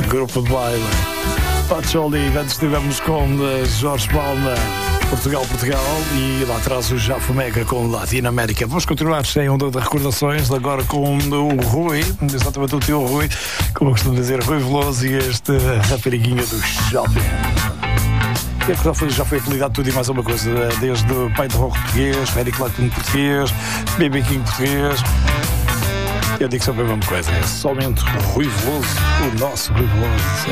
grupo de baile. Pacioli, antes estivemos com Jorge Palma, Portugal, e lá atrás o Jafomega com Latinoamérica. Vamos continuar sem onda de recordações, agora com o Rui, exatamente o teu Rui, como eu costumo dizer, Rui Veloso e este rapariguinha do shopping. Já foi apelidado tudo e mais uma coisa, desde o Pai de Rock português, Eric Clapton português, BB King português. Eu digo sempre a mesma coisa, é somente o Rui Veloso, o nosso Rui Veloso.